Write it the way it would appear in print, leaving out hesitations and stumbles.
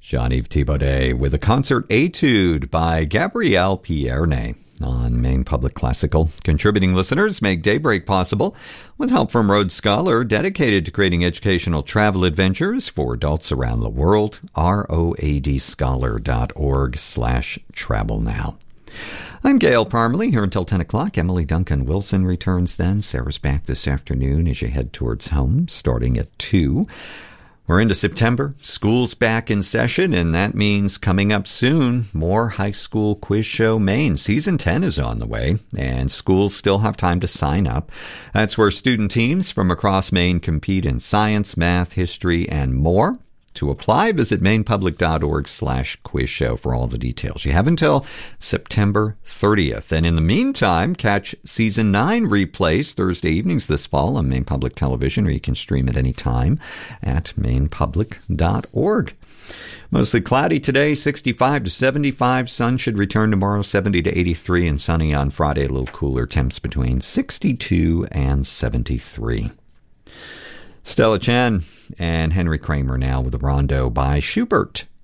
Jean-Yves Thibaudet with a concert etude by Gabrielle Pierné on Maine Public Classical. Contributing listeners make Daybreak possible with help from Rhodes Scholar, dedicated to creating educational travel adventures for adults around the world. ROADscholar.org/travel now. I'm Gail Parmalee, here until 10 o'clock. Emily Duncan Wilson returns then. Sarah's back this afternoon as you head towards home, starting at 2. We're into September. School's back in session, and that means coming up soon, more High School Quiz Show Maine. Season 10 is on the way, and schools still have time to sign up. That's where student teams from across Maine compete in science, math, history, and more. To apply, visit mainepublic.org/quiz show for all the details. You have until September 30th. And in the meantime, catch Season 9 replays Thursday evenings this fall on Maine Public Television, or you can stream at any time at mainepublic.org. Mostly cloudy today, 65 to 75. Sun should return tomorrow, 70 to 83, and sunny on Friday, a little cooler, temps between 62 and 73. Stella Chen and Henry Kramer now with a rondo by Schubert.